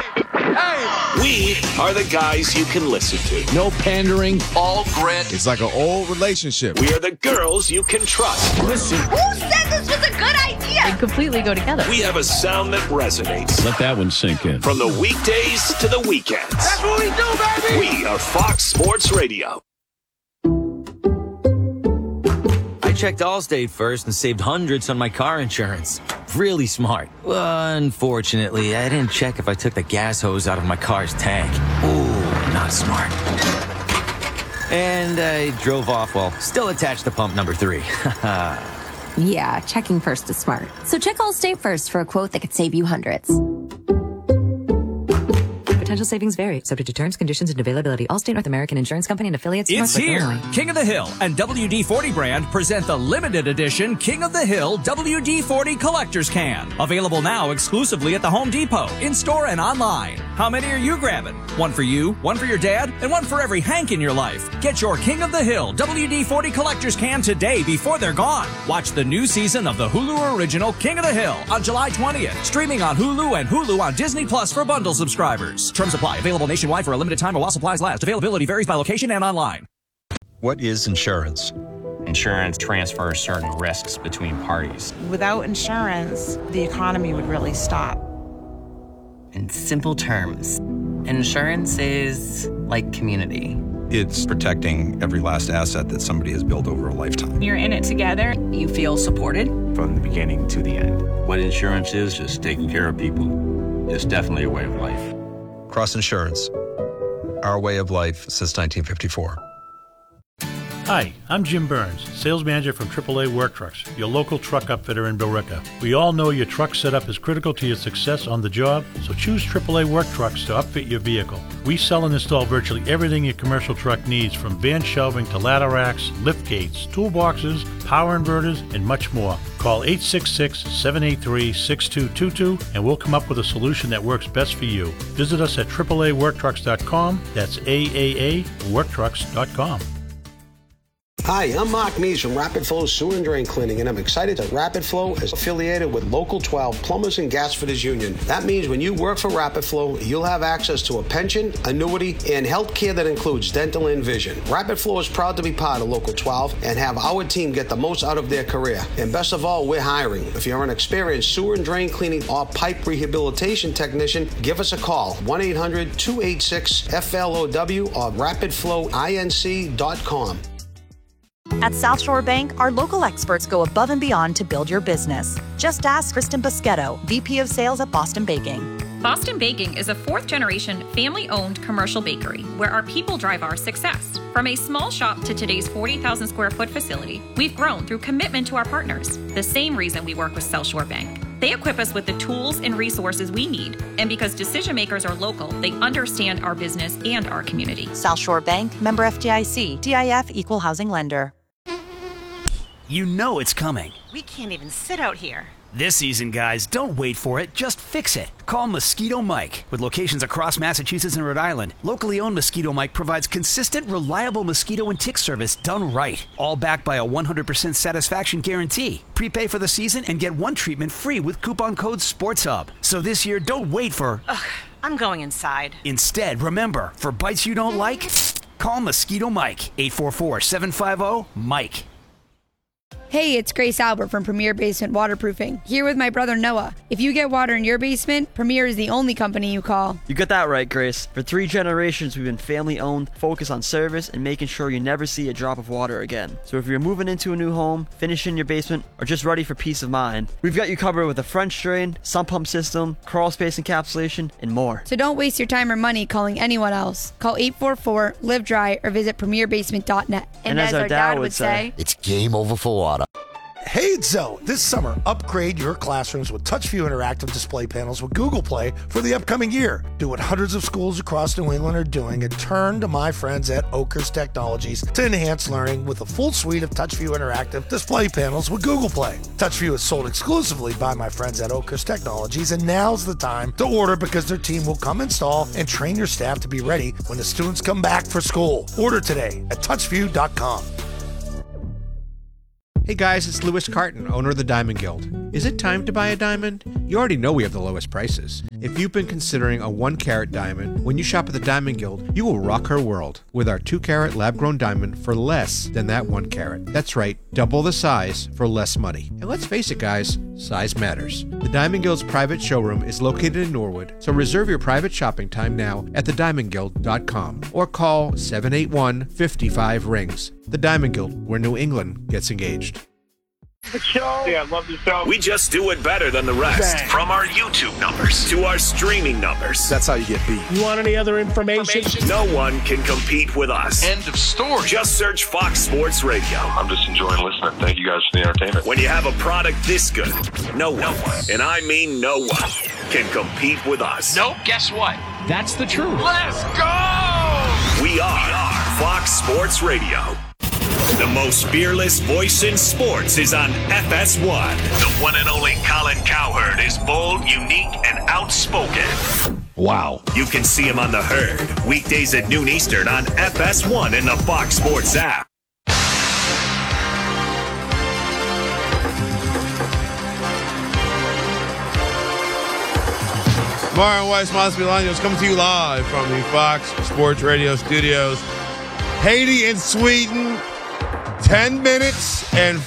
We are the guys you can listen to. No pandering, all grit. It's like an old relationship. We are the girls you can trust. Listen. Who said this was a good idea? They completely go together. We have a sound that resonates. Let that one sink in. From the weekdays to the weekends. That's what we do, baby. We are Fox Sports Radio. I checked Allstate first and saved hundreds on my car insurance. Really smart. Unfortunately, I didn't check if I took the gas hose out of my car's tank. Ooh, not smart. And I drove off while still attached to pump number three. Yeah, checking first is smart. So check Allstate first for a quote that could save you hundreds. Potential savings vary, subject to terms, conditions, and availability. Allstate North American Insurance Company and affiliates. It's Northwest here. Illinois. King of the Hill and W D forty brand present the limited edition King of the Hill W D forty Collector's Can. Available now exclusively at the Home Depot, in-store and online. How many are you grabbing? One for you, one for your dad, and one for every Hank in your life. Get your King of the Hill W D forty Collector's Can today before they're gone. Watch the new season of the Hulu original King of the Hill on July twentieth. Streaming on Hulu and Hulu on Disney Plus for bundle subscribers. Terms apply. Available nationwide for a limited time while supplies last. Availability varies by location and online. What is insurance? Insurance transfers certain risks between parties. Without insurance, the economy would really stop. In simple terms, insurance is like community. It's protecting every last asset that somebody has built over a lifetime. You're in it together. You feel supported. From the beginning to the end. What insurance is, is taking care of people. It's definitely a way of life. Cross Insurance. Our way of life since nineteen fifty-four. Hi, I'm Jim Burns, sales manager from triple A Work Trucks, your local truck upfitter in Billerica. We all know your truck setup is critical to your success on the job, so choose triple A Work Trucks to upfit your vehicle. We sell and install virtually everything your commercial truck needs, from van shelving to ladder racks, lift gates, toolboxes, power inverters, and much more. Call eight six six, seven eight three, six two two two and we'll come up with a solution that works best for you. Visit us at triple A work trucks dot com. That's A A A work trucks dot com. Hi, I'm Mark Mees from Rapid Flow Sewer and Drain Cleaning, and I'm excited that Rapid Flow is affiliated with Local twelve Plumbers and Gasfitters Union. That means when you work for Rapid Flow, you'll have access to a pension, annuity, and health care that includes dental and vision. Rapid Flow is proud to be part of Local twelve and have our team get the most out of their career. And best of all, we're hiring. If you're an experienced sewer and drain cleaning or pipe rehabilitation technician, give us a call, one eight hundred, two eight six, F L O W or rapid flow inc dot com. At South Shore Bank, our local experts go above and beyond to build your business. Just ask Kristen Boschetto, V P of Sales at Boston Baking. Boston Baking is a fourth-generation, family-owned commercial bakery where our people drive our success. From a small shop to today's forty thousand square foot facility, we've grown through commitment to our partners, the same reason we work with South Shore Bank. They equip us with the tools and resources we need, and because decision makers are local, they understand our business and our community. South Shore Bank, member F D I C, D I F Equal Housing Lender. You know it's coming. We can't even sit out here. This season, guys, don't wait for it. Just fix it. Call Mosquito Mike. With locations across Massachusetts and Rhode Island, locally owned Mosquito Mike provides consistent, reliable mosquito and tick service done right. All backed by a one hundred percent satisfaction guarantee. Prepay for the season and get one treatment free with coupon code SPORTSHUB. So this year, don't wait for... Ugh, I'm going inside. Instead, remember, for bites you don't like, call Mosquito Mike. eight four four, seven five zero, M I K E. Hey, it's Grace Albert from Premier Basement Waterproofing, here with my brother Noah. If you get water in your basement, Premier is the only company you call. You got that right, Grace. For three generations, we've been family-owned, focused on service, and making sure you never see a drop of water again. So if you're moving into a new home, finishing your basement, or just ready for peace of mind, we've got you covered with a French drain, sump pump system, crawl space encapsulation, and more. So don't waste your time or money calling anyone else. Call eight four four, live dry or visit premier basement dot net. And, and as, as our dad, dad would say, it's game over for water. Hey, it's Zoe. This summer, upgrade your classrooms with TouchView interactive display panels with Google Play for the upcoming year. Do what hundreds of schools across New England are doing and turn to my friends at Oakers Technologies to enhance learning with a full suite of TouchView interactive display panels with Google Play. TouchView is sold exclusively by my friends at Oakers Technologies, and now's the time to order because their team will come install and train your staff to be ready when the students come back for school. Order today at touchview dot com. Hey guys, it's Lewis Carton, owner of the Diamond Guild. Is it time to buy a diamond? You already know we have the lowest prices. If you've been considering a one carat diamond, when you shop at the Diamond Guild, you will rock her world with our two carat lab grown diamond for less than that one carat. That's right, double the size for less money. And let's face it guys, size matters. The Diamond Guild's private showroom is located in Norwood, so reserve your private shopping time now at the diamond guild dot com or call seven eight one, five five, rings. The Diamond Guild, where New England gets engaged. The show. Yeah, I love the show. We just do it better than the rest. Bang. From our YouTube numbers to our streaming numbers. That's how you get beat. You want any other information? information? No one can compete with us. End of story. Just search Fox Sports Radio. I'm just enjoying listening. Thank you guys for the entertainment. When you have a product this good, no one, no one, and I mean no one, can compete with us. Nope, guess what? That's the truth. Let's go! We are, we are Fox Sports Radio. The most fearless voice in sports is on F S one. The one and only Colin Cowherd is bold, unique, and outspoken. Wow. You can see him on The Herd, weekdays at noon Eastern on F S one and the Fox Sports app. Martin Weiss, Mas Milanios coming to you live from the Fox Sports Radio studios. Haiti and Sweden, ten minutes and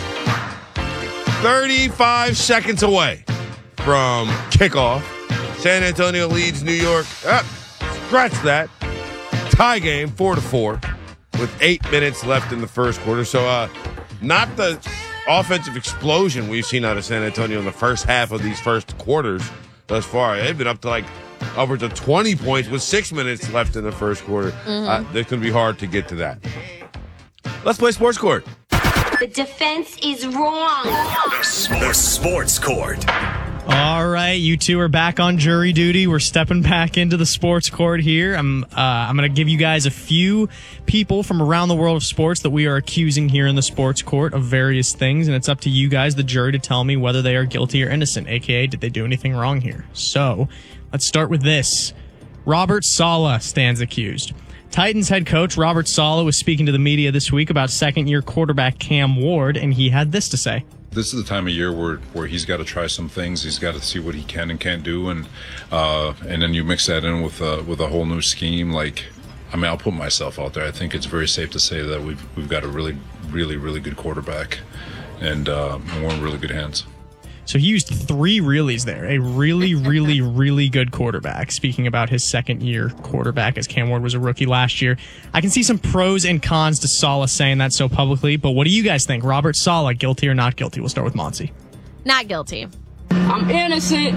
thirty-five seconds away from kickoff. San Antonio leads New York. Ah, scratch that. Tie game, four to four, with eight minutes left in the first quarter. So, uh, not the offensive explosion we've seen out of San Antonio in the first half of these first quarters thus far. They've been up to like upwards of twenty points with six minutes left in the first quarter. Mm-hmm. Uh, it's going to be hard to get to that. Let's play Sports Court. The defense is wrong. The Sports Court. All right, you two are back on jury duty. We're stepping back into the sports court here. I'm uh, I'm going to give you guys a few people from around the world of sports that we are accusing here in the sports court of various things, and it's up to you guys, the jury, to tell me whether they are guilty or innocent, aka did they do anything wrong here. So let's start with this. Robert Saleh stands accused. Titans head coach Robert Saleh was speaking to the media this week about second-year quarterback Cam Ward, and he had this to say. This is the time of year where, where he's got to try some things. He's got to see what he can and can't do, and uh, and then you mix that in with a, with a whole new scheme. Like, I mean, I'll put myself out there. I think it's very safe to say that we've we've got a really, really, really good quarterback, and, uh, and we're in really good hands. So he used three reallys there. A really, really, really good quarterback. Speaking about his second year quarterback, as Cam Ward was a rookie last year. I can see some pros and cons to Saleh saying that so publicly, but what do you guys think? Robert Saleh, guilty or not guilty? We'll start with Monty. Not guilty. I'm innocent.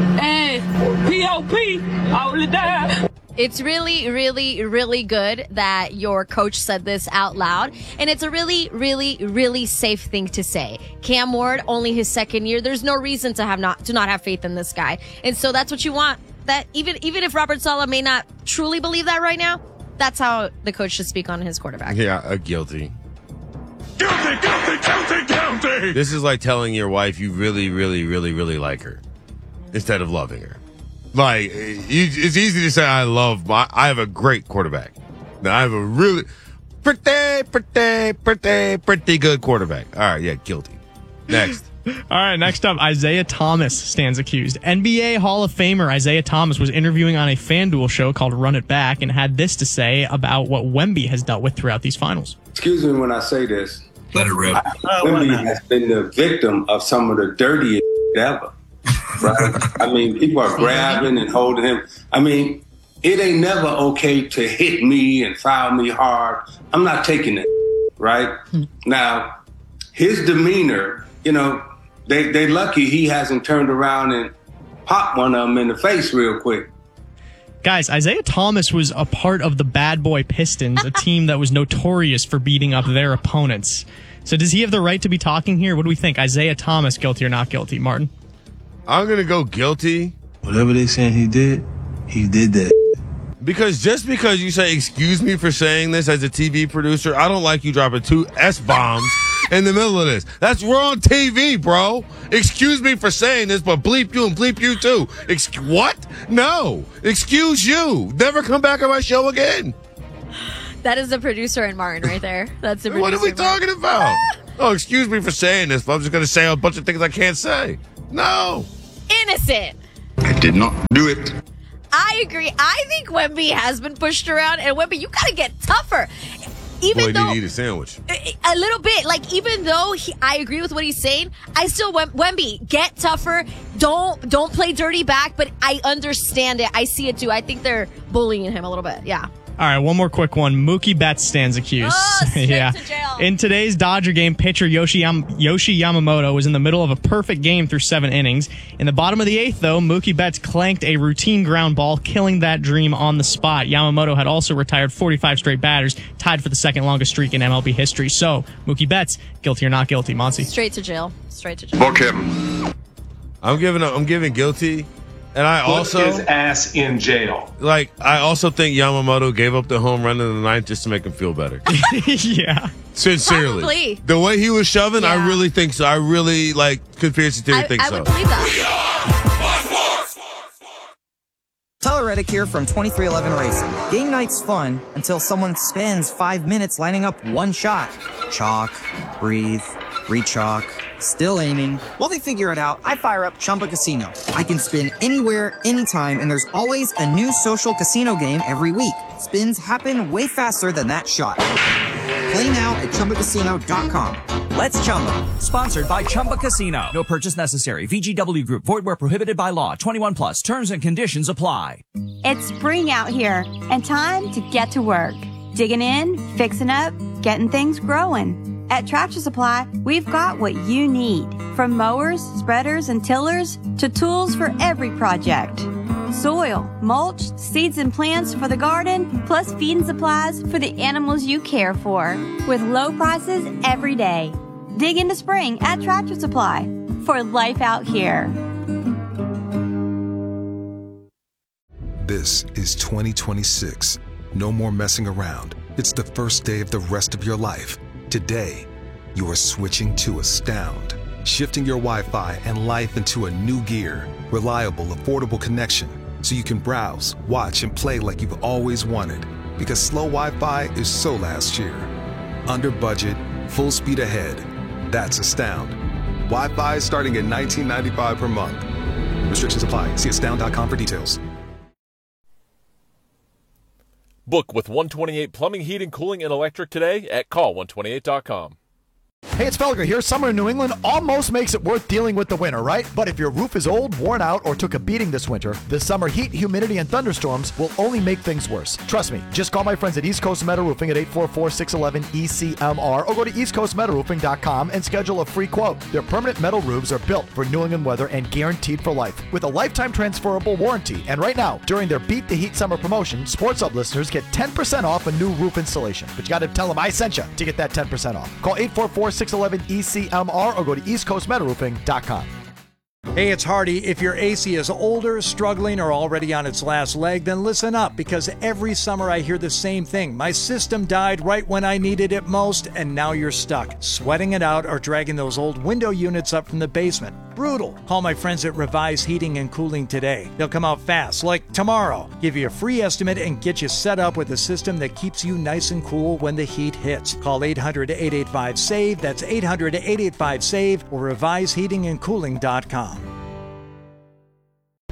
And P O P, I will die. It's really, really, really good that your coach said this out loud. And it's a really, really, really safe thing to say. Cam Ward, only his second year. There's no reason to have not to not have faith in this guy. And so that's what you want. That even even if Robert Saleh may not truly believe that right now, that's how the coach should speak on his quarterback. Yeah, uh, guilty. Guilty, guilty, guilty, guilty. This is like telling your wife you really, really, really, really like her instead of loving her. Like, it's easy to say I love my, I have a great quarterback. Now, I have a really pretty, pretty, pretty, pretty good quarterback. All right, yeah, guilty. Next. All right, next up, Isaiah Thomas stands accused. N B A Hall of Famer Isaiah Thomas was interviewing on a FanDuel show called Run It Back and had this to say about what Wemby has dealt with throughout these finals. Excuse me when I say this, Let it rip. Wemby has been the victim of some of the dirtiest ever. Right? I mean, people are grabbing and holding him. I mean, it ain't never okay to hit me and foul me hard. I'm not taking it, right? Now, his demeanor, you know, they they lucky he hasn't turned around and popped one of them in the face real quick. Guys, Isaiah Thomas was a part of the Bad Boy Pistons, a team that was notorious for beating up their opponents. So does he have the right to be talking here? What do we think? Isaiah Thomas, guilty or not guilty? Martin? I'm going to go guilty. Whatever they saying he did, he did that. Because just because you say, excuse me for saying this as a T V producer, I don't like you dropping two S-bombs in the middle of this. That's, we're on T V, bro. Excuse me for saying this, but bleep you and bleep you too. Ex- what? No. Excuse you. Never come back on my show again. That is the producer and Martin right there. That's the producer. What are we talking about? Oh, excuse me for saying this, but I'm just going to say a bunch of things I can't say. No. Innocent. I did not do it. I agree. I think Wemby has been pushed around, and Wemby, you gotta get tougher. Even Boy, though did he eat a sandwich. A little bit. Like, even though he, I agree with what he's saying, I still, Wemby, get tougher. Don't don't play dirty back, but I understand it. I see it too. I think they're bullying him a little bit. Yeah. All right, one more quick one. Mookie Betts stands accused. Oh, straight yeah. to jail. In today's Dodger game, pitcher Yoshi, Yam- Yoshi Yamamoto was in the middle of a perfect game through seven innings. In the bottom of the eighth, though, Mookie Betts clanked a routine ground ball, killing that dream on the spot. Yamamoto had also retired forty-five straight batters, tied for the second longest streak in M L B history. So, Mookie Betts, guilty or not guilty? Monty? Straight to jail. Straight to jail. Book him. I'm giving I'm giving guilty. And I Put also his ass in jail. Like I also think Yamamoto gave up the home run in the ninth just to make him feel better. Yeah. Sincerely. Probably. The way he was shoving, Yeah. I really think so. I really like conspiracy theory I, think I so. would believe that. Tyler Reddick here from twenty-three eleven Racing. Game night's fun until someone spends five minutes lining up one shot. Chalk, breathe, re-chalk, still aiming. While they figure it out, I fire up Chumba Casino. I can spin anywhere, anytime, and there's always a new social casino game every week. Spins happen way faster than that shot. Play now at Chumba Casino dot com. Let's Chumba. Sponsored by Chumba Casino. No purchase necessary. V G W Group. Void where prohibited by law. twenty-one plus. Terms and conditions apply. It's spring out here and time to get to work. Digging in, fixing up, getting things growing. At Tractor Supply, we've got what you need. From mowers, spreaders, and tillers to tools for every project. Soil, mulch, seeds and plants for the garden, plus feed and supplies for the animals you care for. With low prices every day. Dig into spring at Tractor Supply for life out here. This is twenty twenty-six. No more messing around. It's the first day of the rest of your life. Today, you are switching to Astound, shifting your Wi-Fi and life into a new gear. Reliable, affordable connection, so you can browse, watch, and play like you've always wanted. Because slow Wi-Fi is so last year. Under budget, full speed ahead. That's Astound. Wi-Fi starting at nineteen ninety-five per month. Restrictions apply. See astound dot com for details. Book with one twenty-eight Plumbing, Heating, Cooling, and Electric today at call one twenty-eight dot com. Hey, it's Felger here. Summer in New England almost makes it worth dealing with the winter, right? But if your roof is old, worn out, or took a beating this winter, the summer heat, humidity, and thunderstorms will only make things worse. Trust me. Just call my friends at East Coast Metal Roofing at eight four four, six one one, E C M R or go to east coast metal roofing dot com and schedule a free quote. Their permanent metal roofs are built for New England weather and guaranteed for life with a lifetime transferable warranty. And right now, during their Beat the Heat Summer promotion, Sports Hub listeners get ten percent off a new roof installation. But you got to tell them I sent you to get that ten percent off. Call eight four four, six one one, E C M R or go to east coast metal roofing dot com. Hey, it's Hardy. If your A C is older, struggling, or already on its last leg, then listen up, because every summer I hear the same thing. My system died right when I needed it most, and now you're stuck, sweating it out or dragging those old window units up from the basement. Brutal. Call my friends at Revise Heating and Cooling today. They'll come out fast, like tomorrow. Give you a free estimate and get you set up with a system that keeps you nice and cool when the heat hits. Call eight hundred, eight eight five, S A V E. That's eight hundred, eight eight five, S A V E or revise heating and cooling dot com.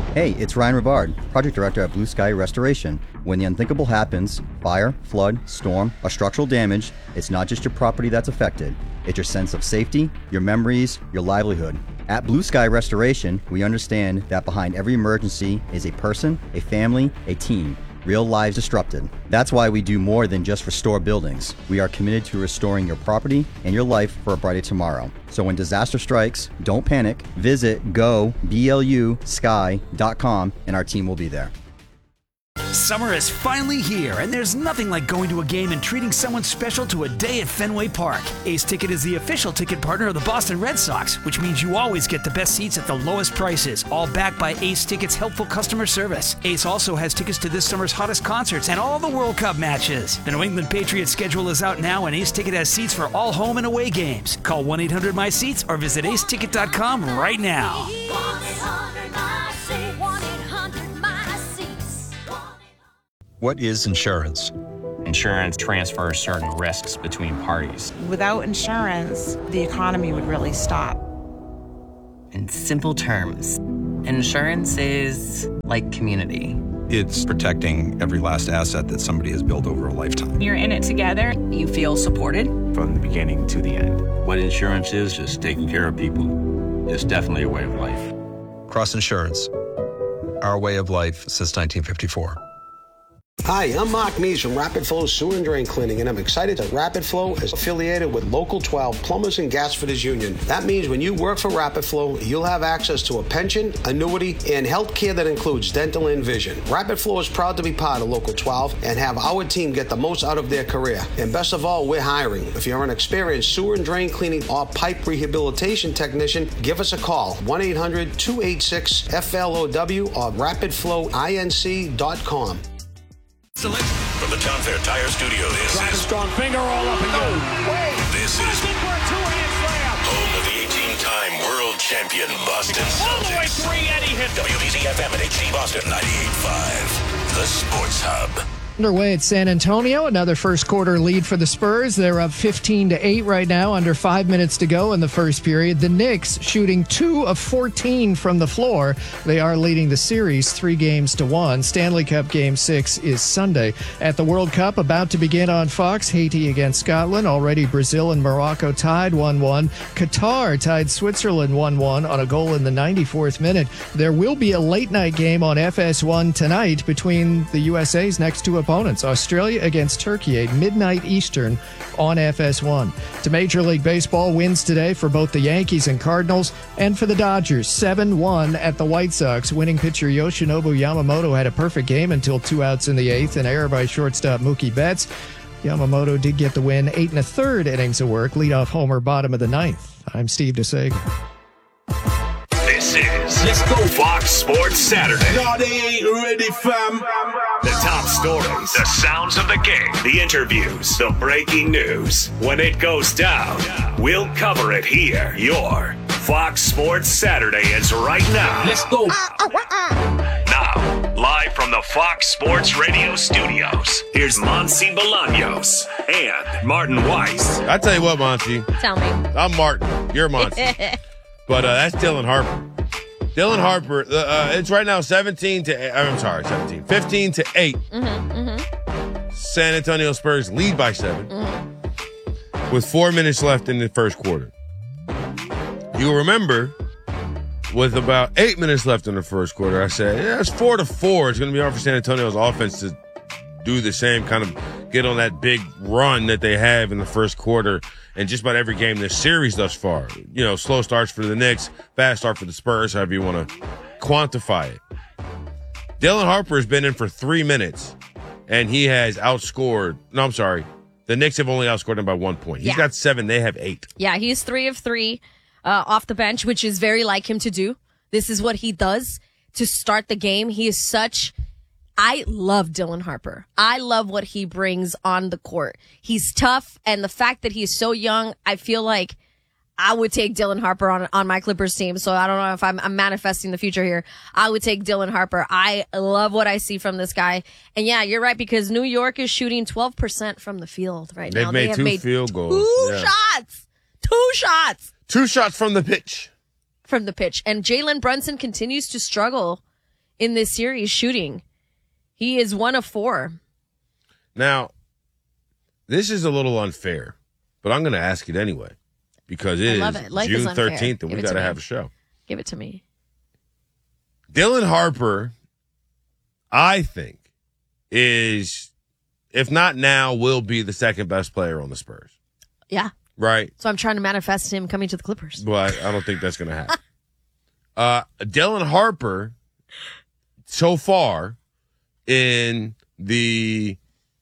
Hey, it's Ryan Rivard, Project Director at Blue Sky Restoration. When the unthinkable happens, fire, flood, storm, or structural damage, it's not just your property that's affected. It's your sense of safety, your memories, your livelihood. At Blue Sky Restoration, we understand that behind every emergency is a person, a family, a team. Real lives disrupted. That's why we do more than just restore buildings. We are committed to restoring your property and your life for a brighter tomorrow. So when disaster strikes, don't panic. Visit go b l u sky dot com and our team will be there. Summer is finally here, and there's nothing like going to a game and treating someone special to a day at Fenway Park. Ace Ticket is the official ticket partner of the Boston Red Sox, which means you always get the best seats at the lowest prices, all backed by Ace Ticket's helpful customer service. Ace also has tickets to this summer's hottest concerts and all the World Cup matches. The New England Patriots schedule is out now, and Ace Ticket has seats for all home and away games. Call one eight hundred my seats or visit ace ticket dot com right now. What is insurance? Insurance transfers certain risks between parties. Without insurance, the economy would really stop. In simple terms, insurance is like community. It's protecting every last asset that somebody has built over a lifetime. You're in it together. You feel supported. From the beginning to the end. What insurance is, just taking care of people. It's definitely a way of life. Cross Insurance. Our way of life since nineteen fifty-four. Hi, I'm Mark Mees from Rapid Flow Sewer and Drain Cleaning, and I'm excited that Rapid Flow is affiliated with Local twelve Plumbers and Gasfitters Union. That means when you work for Rapid Flow, you'll have access to a pension, annuity, and health care that includes dental and vision. Rapid Flow is proud to be part of Local twelve and have our team get the most out of their career. And best of all, we're hiring. If you're an experienced sewer and drain cleaning or pipe rehabilitation technician, give us a call, one eight hundred two eight six F L O W or rapid flow inc dot com. From the Town Fair Tire Studio, this Drive is a strong finger all up and go. Wait. This is home of the eighteen-time world champion Boston Celtics. All the way three, Eddie hit. W B Z F M and H D Boston ninety-eight point five, the Sports Hub. Underway at San Antonio, another first quarter lead for the Spurs. They're up fifteen to eight right now, under five minutes to go in the first period. The Knicks shooting two of fourteen from the floor. They are leading the series three games to one. Stanley Cup Game six is Sunday. At the World Cup, about to begin on Fox, Haiti against Scotland. Already Brazil and Morocco tied one one. Qatar tied Switzerland one one on a goal in the ninety-fourth minute. There will be a late night game on F S one tonight between the U S A's next two opponents. Australia against Turkey at midnight Eastern on F S one. To Major League Baseball, wins today for both the Yankees and Cardinals, and for the Dodgers, seven one at the White Sox. Winning pitcher Yoshinobu Yamamoto had a perfect game until two outs in the eighth, an error by shortstop Mookie Betts. Yamamoto did get the win, eight and a third innings of work, leadoff homer, bottom of the ninth. I'm Steve DeSager. This is Let's Go Fox Sports Saturday. No, they ain't ready, fam. The top stories, the sounds of the game, the interviews, the breaking news. When it goes down, we'll cover it here. Your Fox Sports Saturday is right now. Let's go. Now, live from the Fox Sports Radio studios, here's Monty Bolaños and Martin Weiss. I tell you what, Monty. Tell me. I'm Martin. You're Monty. But uh, that's Dylan Harper. Dylan Harper, uh, it's right now seventeen to eight. I'm sorry, seventeen. fifteen to eight. Mm-hmm, mm-hmm. San Antonio Spurs lead by seven Mm-hmm. with four minutes left in the first quarter. You'll remember, with about eight minutes left in the first quarter, I said, yeah, it's four to four. It's going to be hard for San Antonio's offense to do the same, kind of get on that big run that they have in the first quarter and just about every game this series thus far. You know, slow starts for the Knicks, fast start for the Spurs, however you want to quantify it. Dylan Harper has been in for three minutes, and he has outscored. No, I'm sorry. The Knicks have only outscored him by one point. He's Yeah. got seven. They have eight. Yeah, he's three of three uh, off the bench, which is very like him to do. This is what he does to start the game. He is such... I love Dylan Harper. I love what he brings on the court. He's tough, and the fact that he's so young, I feel like I would take Dylan Harper on on my Clippers team. So I don't know if I'm, I'm manifesting the future here. I would take Dylan Harper. I love what I see from this guy. And yeah, you're right, because New York is shooting twelve percent from the field right They've now. made they have two made field goals. Two Yeah. shots. Two shots. Two shots from the pitch. From the pitch. And Jalen Brunson continues to struggle in this series shooting. He is one of four. Now, this is a little unfair, but I'm going to ask it anyway because it I love is it. Life is June unfair. thirteenth and Give we it to got to me. have a show. Give it to me. Dylan Harper, I think, is, if not now, will be the second best player on the Spurs. Yeah. Right? So I'm trying to manifest him coming to the Clippers. But I don't think that's going to happen. uh, Dylan Harper, so far, in the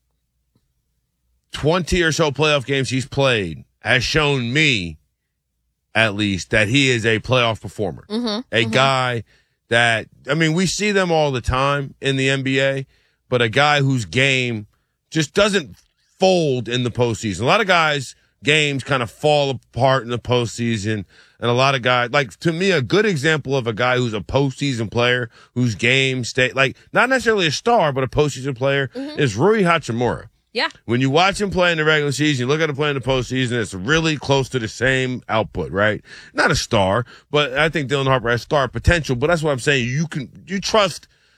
twenty or so playoff games he's played, has shown me, at least, that he is a playoff performer. Mm-hmm. A mm-hmm. guy that, I mean, we see them all the time in the N B A, but a guy whose game just doesn't fold in the postseason. A lot of guys' games kind of fall apart in the postseason, and a lot of guys, like, to me, a good example of a guy who's a postseason player, whose game stay, like, not necessarily a star, but a postseason player, Mm-hmm. is Rui Hachimura. Yeah. When you watch him play in the regular season, you look at him play in the postseason, it's really close to the same output, right? Not a star, but I think Dylan Harper has star potential, but that's what I'm saying. You can, you trust